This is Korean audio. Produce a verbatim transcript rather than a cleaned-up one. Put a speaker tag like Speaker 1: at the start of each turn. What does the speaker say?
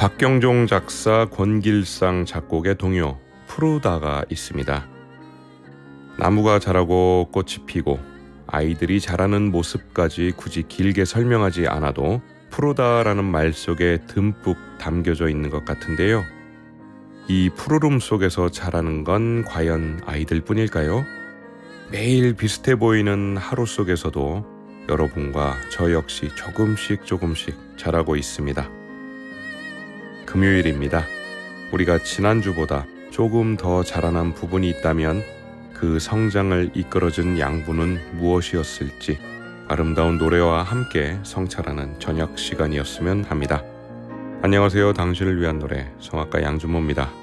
Speaker 1: 박경종 작사, 권길상 작곡의 동요 푸르다가 있습니다. 나무가 자라고 꽃이 피고 아이들이 자라는 모습까지 굳이 길게 설명하지 않아도 푸르다라는 말 속에 듬뿍 담겨져 있는 것 같은데요. 이 푸르름 속에서 자라는 건 과연 아이들뿐일까요? 매일 비슷해 보이는 하루 속에서도 여러분과 저 역시 조금씩 조금씩 자라고 있습니다. 금요일입니다. 우리가 지난주보다 조금 더 자라난 부분이 있다면 그 성장을 이끌어준 양분은 무엇이었을지 아름다운 노래와 함께 성찰하는 저녁 시간이었으면 합니다. 안녕하세요. 당신을 위한 노래 성악가 양준모입니다.